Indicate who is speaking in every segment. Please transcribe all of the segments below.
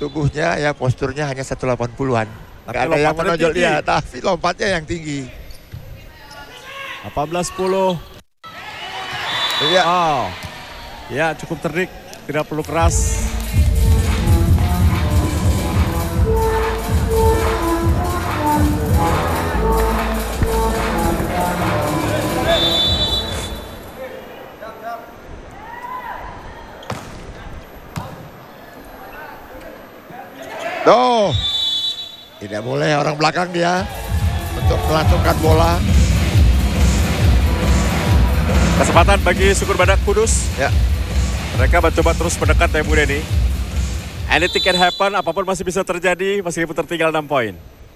Speaker 1: tubuhnya ya posturnya hanya 180-an. Nggak ada yang menonjol dia, tapi lompatnya yang tinggi.
Speaker 2: 18-10.
Speaker 1: Iya.
Speaker 2: Oh. Ya cukup terdik, tidak perlu keras.
Speaker 1: Tuh, tidak boleh orang belakang dia untuk melantunkan bola.
Speaker 2: Kesempatan bagi Sukun Badak Kudus.
Speaker 1: Ya.
Speaker 2: Mereka mencoba terus mendekat ya Bu Denny. Anything can happen, apapun masih bisa terjadi meskipun tertinggal 6 poin.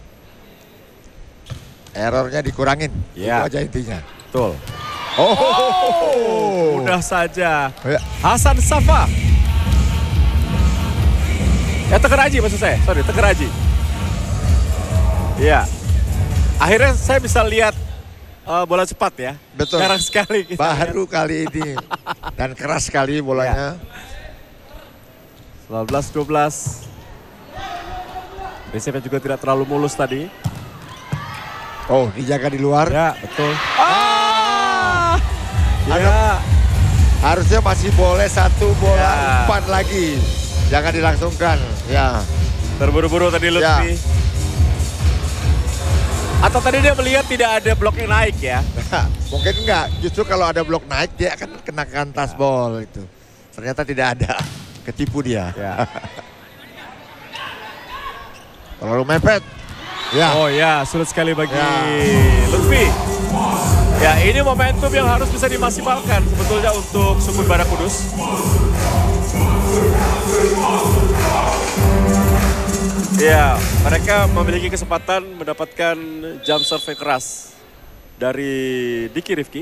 Speaker 1: Errornya dikurangin,
Speaker 2: ya.
Speaker 1: Itu aja intinya.
Speaker 2: Betul.
Speaker 1: Oh,
Speaker 2: mudah saja.
Speaker 1: Ya.
Speaker 2: Hasan Safa. Ya Tegar Aji maksud saya, sorry Tegar Aji. Iya. Akhirnya saya bisa lihat bola cepat ya.
Speaker 1: Betul.
Speaker 2: Jarang sekali.
Speaker 1: Baru kali ini. Dan keras sekali bolanya.
Speaker 2: Ya. 19-12. Resepnya juga tidak terlalu mulus tadi.
Speaker 1: Oh, dijaga di luar.
Speaker 2: Ya, betul. Ya.
Speaker 1: Harusnya masih boleh satu bola umpan lagi. Jangan dilangsungkan. Ya.
Speaker 2: Terburu-buru tadi Lutfi.
Speaker 1: Ya.
Speaker 2: Atau tadi dia melihat tidak ada blok yang naik ya?
Speaker 1: Mungkin enggak. Justru kalau ada blok naik dia akan kenakan tasbol itu. Ternyata tidak ada. Ketipu dia.
Speaker 2: Ya.
Speaker 1: Terlalu mepet. Ya.
Speaker 2: Oh ya, sulit sekali bagi Lutfi. Ya, ini momentum yang harus bisa dimaksimalkan sebetulnya untuk Sukun Badak Kudus. Ya, mereka memiliki kesempatan mendapatkan jump serve keras dari Diki Rifki.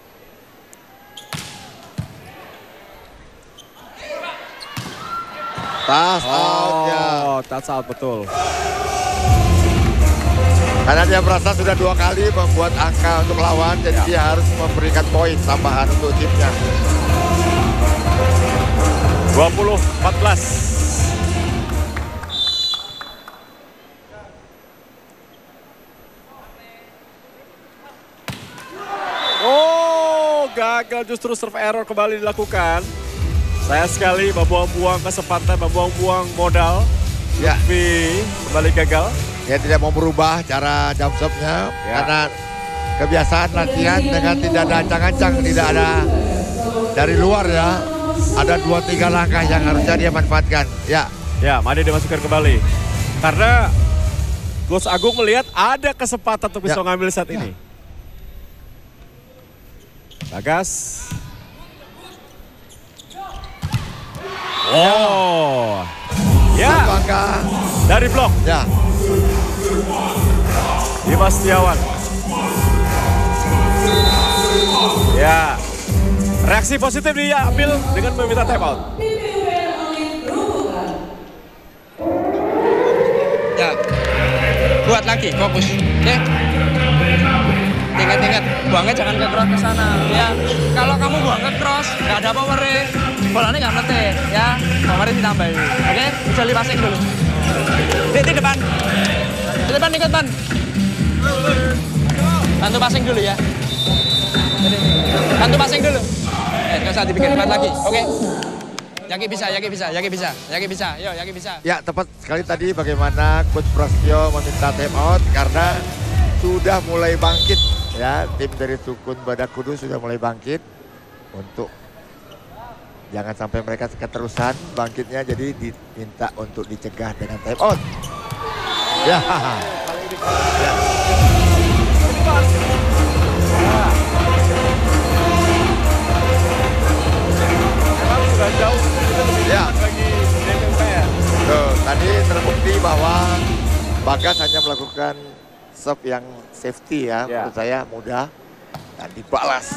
Speaker 1: Touch out ya.
Speaker 2: Oh, touch out betul.
Speaker 1: Karena dia merasa sudah 2 kali membuat angka untuk lawan, jadi dia harus memberikan poin tambahan untuk timnya.
Speaker 2: 20-14. Oh, gagal justru serve error kembali dilakukan. Saya sekali membuang-buang kesempatan, membuang-buang modal.
Speaker 1: Ya.
Speaker 2: Tapi kembali gagal.
Speaker 1: Dia tidak mau berubah cara jump shot-nya karena kebiasaan latihan dengan tidak ada ancang-ancang, tidak ada dari luar ya. Ada 2-3 langkah yang harusnya dia manfaatkan. Ya.
Speaker 2: Ya, Made dimasukkan kembali. Karena Gus Agung melihat ada kesempatan untuk bisa ngambil saat ini. Bagas. Oh. Ya.
Speaker 1: Langkah
Speaker 2: dari blok.
Speaker 1: Ya.
Speaker 2: Dimas Setiawan. Ya. Reaksi positif diambil dengan meminta time out.
Speaker 3: Ya. Buat lagi, fokus. Oke. Ingat-ingat, buangnya jangan ke cross ke sana. Ya. Kalau kamu buang ke cross, nggak ada power. Bolanya nggak ngerti. Ya. Power ditambahin. Oke. Bisa passing dulu. Di depan. Di depan ikut ban. Bantu passing dulu ya. Bantu passing dulu. Nggak usah dibikin depan lagi. Oke. Yaki bisa. Yo, Yaki bisa.
Speaker 1: Ya, tepat sekali tadi bagaimana Coach Prasetyo meminta time out karena sudah mulai bangkit ya, tim dari Sukun Badak Kudus sudah mulai bangkit untuk jangan sampai mereka keterusan bangkitnya, jadi diminta untuk dicegah dengan time out. Ya. Ya.
Speaker 2: Memang sudah jauh
Speaker 1: Ya.
Speaker 2: bagi DPUPR.
Speaker 1: Tuh, tadi terbukti bahwa Bagas hanya melakukan serve yang safety ya, menurut saya mudah dan dibalas.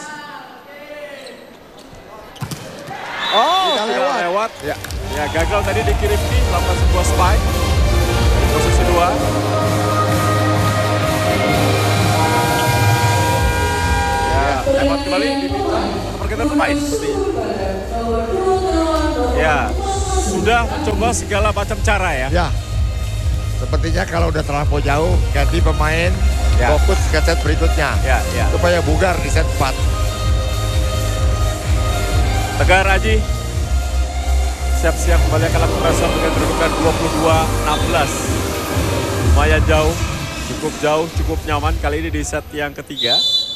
Speaker 2: Oh, lewat. Ya. Ya, gagal tadi dikirim di melakukan sebuah spike di posisi 2. Ya, lewat kembali diminta pergerakan pemain seperti. Ya, sudah mencoba segala macam cara ya.
Speaker 1: Ya, sepertinya kalau udah terlampau jauh, ganti pemain,
Speaker 2: Ya.
Speaker 1: fokus ke set berikutnya.
Speaker 2: Ya, ya.
Speaker 1: Supaya bugar di set 4.
Speaker 2: Tegar Aji siap-siap kembali akan lakukan serve dengan kedudukan 22-16. Lumayan jauh, cukup jauh, cukup nyaman kali ini di set yang ketiga.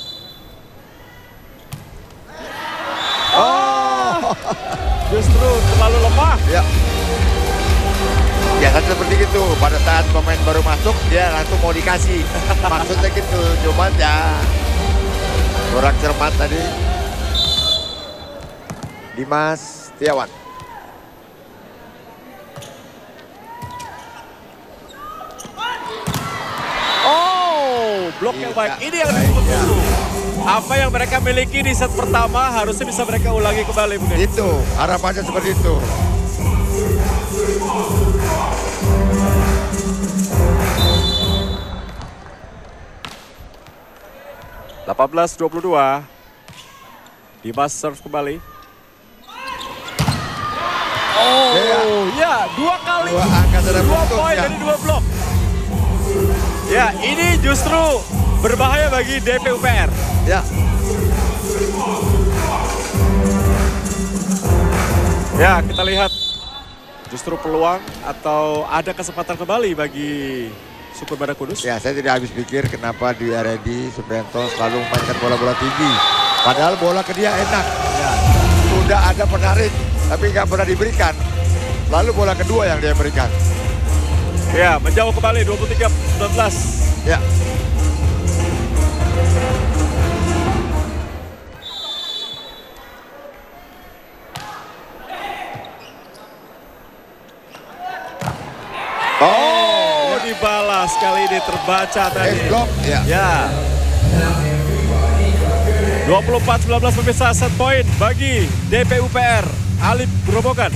Speaker 1: Oh,
Speaker 2: Justru terlalu lemah.
Speaker 1: ya. Biasanya seperti itu, pada saat pemain baru masuk, dia langsung mau dikasih. Maksudnya gitu, cuman ya kurang cermat tadi. Dimas Setiawan.
Speaker 2: Oh, blok yang baik. Ini yang ditunggu-tunggu. Apa yang mereka miliki di set pertama harusnya bisa mereka ulangi kembali mungkin.
Speaker 1: Itu, harapannya seperti itu.
Speaker 2: (18-22). Dimas serve kembali. Oh, ya, 2 kali.
Speaker 1: 2 angka sudah
Speaker 2: 2
Speaker 1: putus
Speaker 2: poin
Speaker 1: ya.
Speaker 2: dari 2 blok. Ya, ini justru berbahaya bagi DPUPR.
Speaker 1: Ya,
Speaker 2: Ya, kita lihat justru peluang atau ada kesempatan kembali bagi Sukun Badak Kudus.
Speaker 1: ya saya tidak habis pikir kenapa di RD Suprianto selalu memainkan bola-bola tinggi. Padahal bola ke dia enak.
Speaker 2: Ya.
Speaker 1: Sudah ada penarik, tapi nggak pernah diberikan. Lalu bola kedua yang dia berikan.
Speaker 2: Ya, menjauh kembali 23-19.
Speaker 1: Ya,
Speaker 2: Oh, dibalas kali ini terbaca tadi.
Speaker 1: block. Ya,
Speaker 2: Ya. 24-19 pemirsa, set point bagi DPUPR. Alip Gerobokan.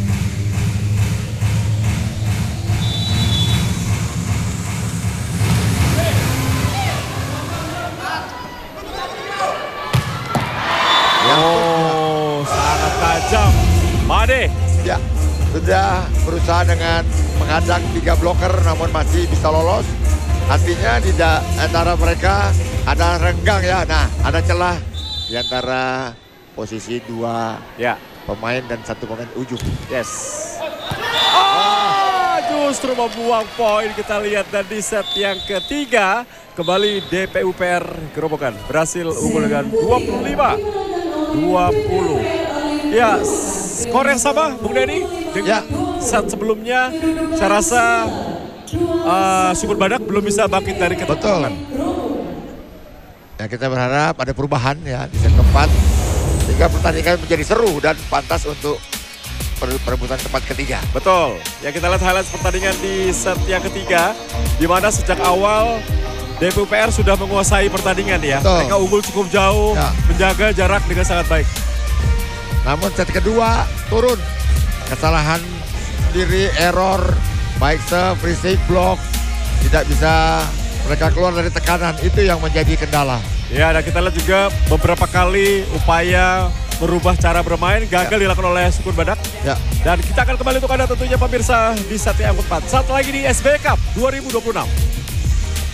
Speaker 2: Oh, sangat tajam. Made.
Speaker 1: ya. Sudah berusaha dengan menghadang 3 bloker namun masih bisa lolos. Artinya di antara mereka ada renggang ya. Nah, ada celah di antara posisi 2
Speaker 2: Ya,
Speaker 1: pemain dan 1 pemain ujung.
Speaker 2: yes. Ah, justru membuang poin kita lihat, dan di set yang ketiga kembali DPUPR Gerobokan berhasil unggul dengan 25-20. Ya, skor yang sama Bung Denny dengan set sebelumnya. Saya rasa Sukun Badak belum bisa bangkit dari keterpurukan.
Speaker 1: Ya, kita berharap ada perubahan ya di set keempat sehingga pertandingan menjadi seru dan pantas untuk perebutan tempat ketiga.
Speaker 2: Betul. Ya, kita lihat highlight pertandingan di set yang ketiga, di mana sejak awal DPUPR sudah menguasai pertandingan ya.
Speaker 1: Betul.
Speaker 2: Mereka unggul cukup jauh,
Speaker 1: Ya.
Speaker 2: menjaga jarak dengan sangat baik.
Speaker 1: Namun set kedua turun. Kesalahan sendiri, error, baik serve, receive, block. Tidak bisa mereka keluar dari tekanan. Itu yang menjadi kendala.
Speaker 2: Ya, dan kita lihat juga beberapa kali upaya merubah cara bermain gagal dilakukan oleh Sukun Badak.
Speaker 1: Ya,
Speaker 2: Dan kita akan kembali untuk Anda tentunya pemirsa di set yang keempat. Saat lagi di SB Cup 2026.